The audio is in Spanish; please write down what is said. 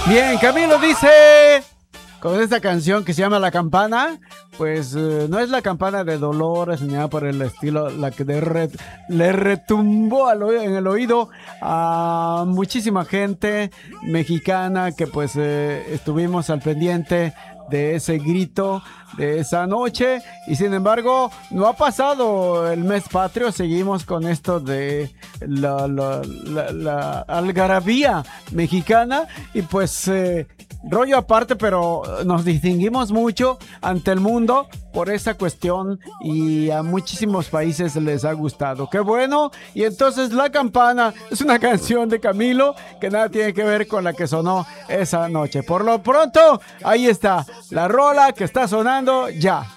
Bien, Camilo dice, con esta canción que se llama La Campana, pues no es la campana de Dolores ni nada por el estilo, la que le retumbó en el oído a muchísima gente mexicana que pues estuvimos al pendiente de ese grito de esa noche y sin embargo no ha pasado el mes patrio, seguimos con esto de la algarabía mexicana y pues rollo aparte, pero nos distinguimos mucho ante el mundo por esa cuestión y a muchísimos países les ha gustado. ¡Qué bueno! Y entonces La Campana es una canción de Camilo que nada tiene que ver con la que sonó esa noche. Por lo pronto, ahí está la rola que está sonando ya.